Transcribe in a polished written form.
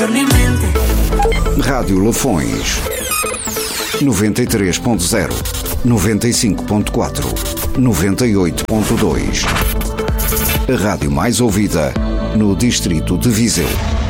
Tornimente. Rádio Lafões 93.0, 95.4, 98.2. A rádio mais ouvida no distrito de Viseu.